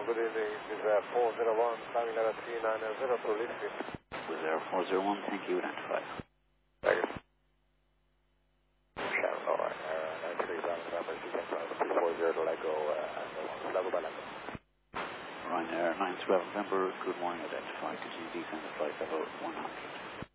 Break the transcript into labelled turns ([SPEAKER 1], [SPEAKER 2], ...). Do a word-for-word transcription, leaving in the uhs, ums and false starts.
[SPEAKER 1] good evening. This is uh, four zero one, climbing level three nine zero to Liverpool.
[SPEAKER 2] With Air four zero one, thank you, identify.
[SPEAKER 1] Thank you. Sharon, all right. Uh, nine three, climbing level three four zero to Lego, uh, level by level.
[SPEAKER 2] Ryanair nine twelve November, good morning, identify. Could you descend the flight level one hundred?